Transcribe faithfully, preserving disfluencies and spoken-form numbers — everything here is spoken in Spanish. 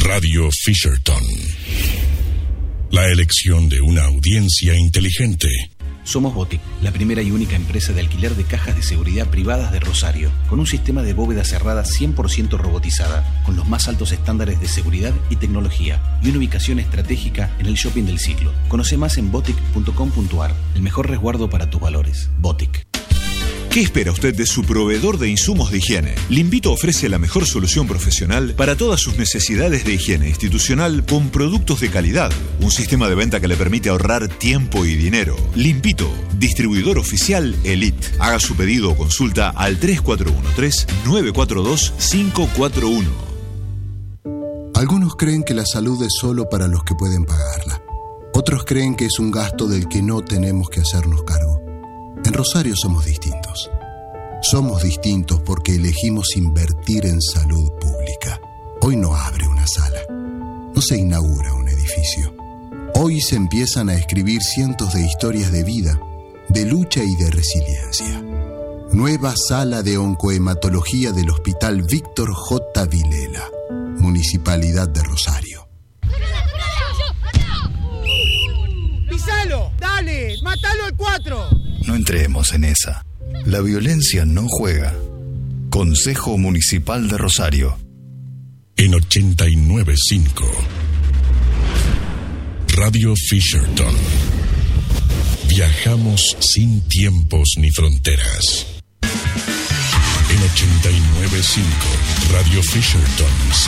Radio Fisherton. La elección de una audiencia inteligente. Somos Botic, la primera y única empresa de alquiler de cajas de seguridad privadas de Rosario, con un sistema de bóveda cerrada cien por ciento robotizada, con los más altos estándares de seguridad y tecnología, y una ubicación estratégica en el shopping del siglo. Conoce más en botic punto com punto ar, el mejor resguardo para tus valores. Botic. ¿Qué espera usted de su proveedor de insumos de higiene? Limpito ofrece la mejor solución profesional para todas sus necesidades de higiene institucional con productos de calidad. Un sistema de venta que le permite ahorrar tiempo y dinero. Limpito, distribuidor oficial Elite. Haga su pedido o consulta al tres cuatro uno tres, nueve cuatro dos, cinco cuatro uno. Algunos creen que la salud es solo para los que pueden pagarla. Otros creen que es un gasto del que no tenemos que hacernos cargo. En Rosario somos distintos. Somos distintos porque elegimos invertir en salud pública. Hoy no abre una sala, no se inaugura un edificio. Hoy se empiezan a escribir cientos de historias de vida, de lucha y de resiliencia. Nueva sala de oncohematología del Hospital Víctor J. Vilela, Municipalidad de Rosario. ¡Pisalo! ¡Dale! ¡Mátalo al cuatro! No entremos en esa. La violencia no juega. Consejo Municipal de Rosario. En ochenta y nueve punto cinco. Radio Fisherton. Viajamos sin tiempos ni fronteras. En ochenta y nueve punto cinco. Radio Fisherton.